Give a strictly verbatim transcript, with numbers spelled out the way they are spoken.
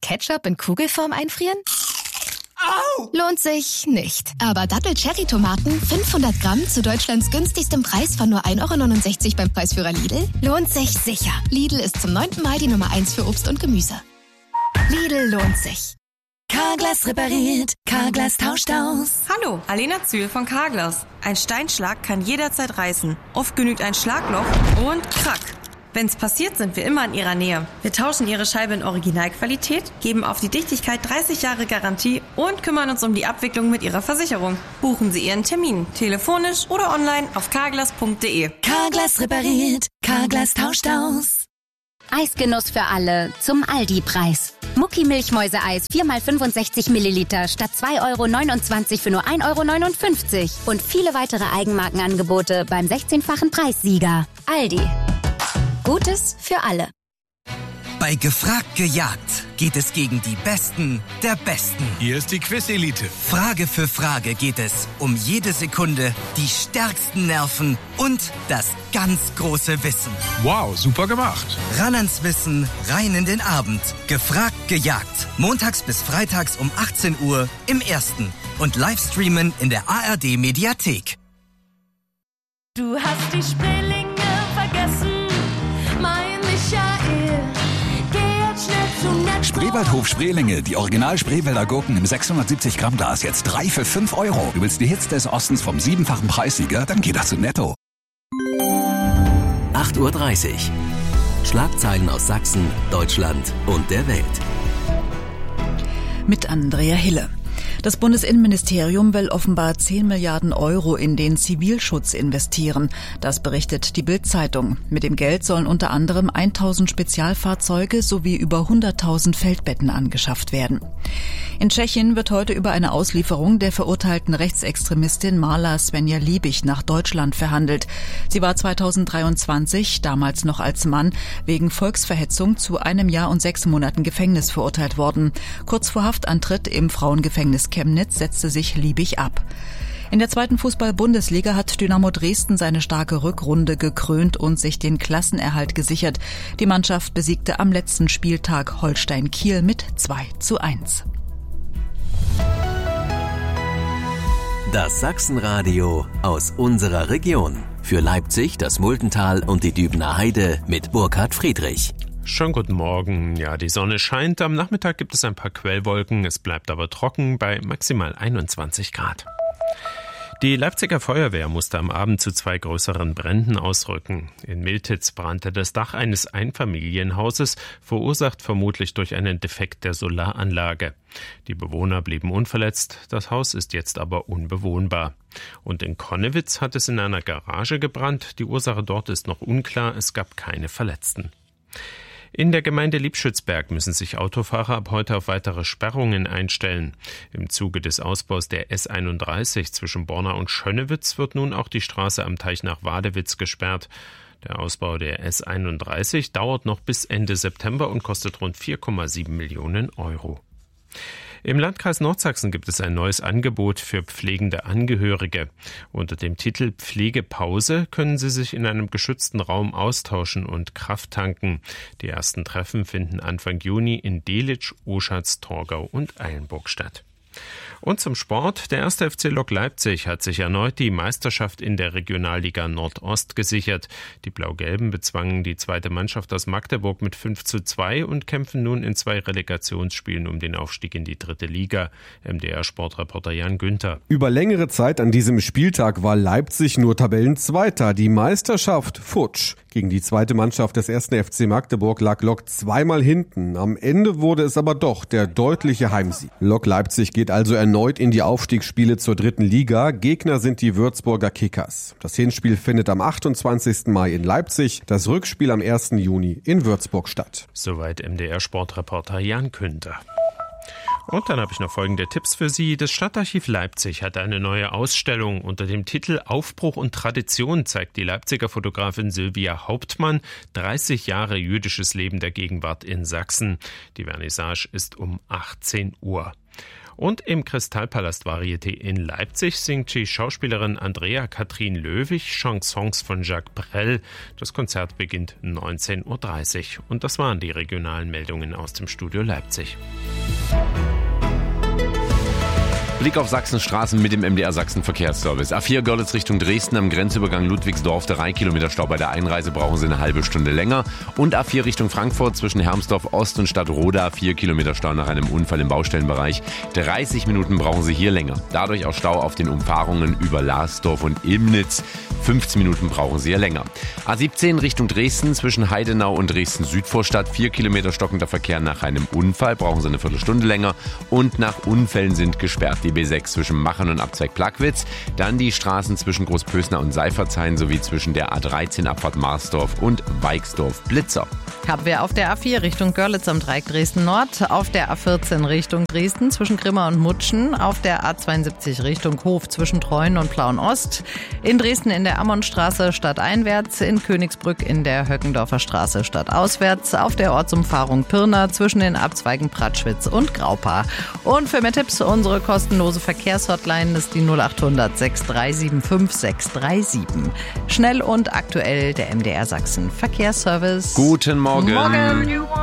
Ketchup in Kugelform einfrieren? Au! Lohnt sich nicht. Aber Dattel-Cherry-Tomaten fünfhundert Gramm zu Deutschlands günstigstem Preis von nur ein Euro neunundsechzig beim Preisführer Lidl lohnt sich sicher. Lidl ist zum neunten Mal die Nummer eins für Obst und Gemüse. Lidl lohnt sich. Carglass repariert, Carglass tauscht aus. Hallo, Alena Zühl von Carglass. Ein Steinschlag kann jederzeit reißen. Oft genügt ein Schlagloch und krack. Wenn's passiert, sind wir immer in Ihrer Nähe. Wir tauschen Ihre Scheibe in Originalqualität, geben auf die Dichtigkeit dreißig Jahre Garantie und kümmern uns um die Abwicklung mit Ihrer Versicherung. Buchen Sie Ihren Termin, telefonisch oder online auf carglass punkt de. Carglass repariert, Carglass tauscht aus. Eisgenuss für alle zum Aldi-Preis. Mucki Milchmäuseeis vier mal fünfundsechzig Milliliter statt zwei Euro neunundzwanzig für nur ein Euro neunundfünfzig. Und viele weitere Eigenmarkenangebote beim sechzehnfachen Preissieger. Aldi. Gutes für alle. Bei Gefragt gejagt geht es gegen die Besten der Besten. Hier ist die Quiz-Elite. Frage für Frage geht es um jede Sekunde, die stärksten Nerven und das ganz große Wissen. Wow, super gemacht. Ran ans Wissen, rein in den Abend. Gefragt gejagt. Montags bis freitags um achtzehn Uhr im Ersten. Und Livestreamen in der A R D-Mediathek. Du hast die Spreelinge vergessen, mein Michael. Geh jetzt schnell zum Netz. Spreewaldhof Spreelinge, die Original Spreewälder Gurken im sechshundertsiebzig Gramm Glas, jetzt drei für fünf Euro. Du willst die Hits des Ostens vom siebenfachen Preissieger? Dann geh doch zu Netto. acht Uhr dreißig. Schlagzeilen aus Sachsen, Deutschland und der Welt. Mit Andrea Hille. Das Bundesinnenministerium will offenbar zehn Milliarden Euro in den Zivilschutz investieren. Das berichtet die Bild-Zeitung. Mit dem Geld sollen unter anderem tausend Spezialfahrzeuge sowie über hunderttausend Feldbetten angeschafft werden. In Tschechien wird heute über eine Auslieferung der verurteilten Rechtsextremistin Marla Svenja Liebig nach Deutschland verhandelt. Sie war zweitausenddreiundzwanzig, damals noch als Mann, wegen Volksverhetzung zu einem Jahr und sechs Monaten Gefängnis verurteilt worden. Kurz vor Haftantritt im Frauengefängnis Chemnitz setzte sich Liebig ab. In der zweiten Fußball-Bundesliga hat Dynamo Dresden seine starke Rückrunde gekrönt und sich den Klassenerhalt gesichert. Die Mannschaft besiegte am letzten Spieltag Holstein Kiel mit zwei zu eins. Das Sachsenradio aus unserer Region. Für Leipzig, das Multental und die Dübener Heide mit Burkhard Friedrich. Schönen guten Morgen. Ja, die Sonne scheint. Am Nachmittag gibt es ein paar Quellwolken. Es bleibt aber trocken bei maximal einundzwanzig Grad. Die Leipziger Feuerwehr musste am Abend zu zwei größeren Bränden ausrücken. In Miltitz brannte das Dach eines Einfamilienhauses, verursacht vermutlich durch einen Defekt der Solaranlage. Die Bewohner blieben unverletzt, das Haus ist jetzt aber unbewohnbar. Und in Connewitz hat es in einer Garage gebrannt. Die Ursache dort ist noch unklar, es gab keine Verletzten. In der Gemeinde Liebschützberg müssen sich Autofahrer ab heute auf weitere Sperrungen einstellen. Im Zuge des Ausbaus der S einunddreißig zwischen Borna und Schönnewitz wird nun auch die Straße am Teich nach Wadewitz gesperrt. Der Ausbau der S einunddreißig dauert noch bis Ende September und kostet rund vier Komma sieben Millionen Euro. Im Landkreis Nordsachsen gibt es ein neues Angebot für pflegende Angehörige. Unter dem Titel Pflegepause können sie sich in einem geschützten Raum austauschen und Kraft tanken. Die ersten Treffen finden Anfang Juni in Delitzsch, Oschatz, Torgau und Eilenburg statt. Und zum Sport. Der erste F C Lok Leipzig hat sich erneut die Meisterschaft in der Regionalliga Nordost gesichert. Die Blau-Gelben bezwangen die zweite Mannschaft aus Magdeburg mit fünf zu zwei und kämpfen nun in zwei Relegationsspielen um den Aufstieg in die dritte Liga. M D R-Sportreporter Jan Günther. Über längere Zeit an diesem Spieltag war Leipzig nur Tabellenzweiter. Die Meisterschaft futsch. Gegen die zweite Mannschaft des ersten F C Magdeburg lag Lok zweimal hinten. Am Ende wurde es aber doch der deutliche Heimsieg. Lok Leipzig geht also erneut in die Aufstiegsspiele zur dritten Liga. Gegner sind die Würzburger Kickers. Das Hinspiel findet am achtundzwanzigsten Mai in Leipzig, das Rückspiel am ersten Juni in Würzburg statt. Soweit M D R-Sportreporter Jan Günther. Und dann habe ich noch folgende Tipps für Sie. Das Stadtarchiv Leipzig hat eine neue Ausstellung unter dem Titel Aufbruch und Tradition, zeigt die Leipziger Fotografin Sylvia Hauptmann dreißig Jahre jüdisches Leben der Gegenwart in Sachsen. Die Vernissage ist um achtzehn Uhr. Und im Kristallpalast Varieté in Leipzig singt die Schauspielerin Andrea Kathrin Löwig Chansons von Jacques Brel. Das Konzert beginnt neunzehn Uhr dreißig. Und das waren die regionalen Meldungen aus dem Studio Leipzig. Blick auf Sachsens Straßen mit dem M D R Sachsen Verkehrsservice. A vier Görlitz Richtung Dresden am Grenzübergang Ludwigsdorf, drei Kilometer Stau bei der Einreise, brauchen Sie eine halbe Stunde länger. Und A vier Richtung Frankfurt zwischen Hermsdorf Ost und Stadtroda, vier Kilometer Stau nach einem Unfall im Baustellenbereich. dreißig Minuten brauchen Sie hier länger. Dadurch auch Stau auf den Umfahrungen über Lasdorf und Imnitz. fünfzehn Minuten brauchen Sie hier länger. A siebzehn Richtung Dresden zwischen Heidenau und Dresden-Südvorstadt, vier Kilometer stockender Verkehr nach einem Unfall, brauchen Sie eine Viertelstunde länger. Und nach Unfällen sind gesperrt die B sechs zwischen Machern und Abzweig Plagwitz, dann die Straßen zwischen Großpösner und Seifertshain sowie zwischen der A dreizehn Abfahrt Marsdorf und Weixdorf-Blitzer. Haben wir auf der A vier Richtung Görlitz am Dreieck Dresden-Nord, auf der A vierzehn Richtung Dresden zwischen Grimma und Mutschen, auf der A zweiundsiebzig Richtung Hof zwischen Treuen und Plauen-Ost, in Dresden in der Ammonstraße stadteinwärts, in Königsbrück in der Höckendorfer Straße stadtauswärts, auf der Ortsumfahrung Pirna zwischen den Abzweigen Pratschwitz und Graupa. Und für mehr Tipps unsere kostenlose Verkehrshotline ist die null acht hundert sechs drei sieben fünf sechs drei sieben. Schnell und aktuell der M D R Sachsen Verkehrsservice. Guten Morgen. Morgen.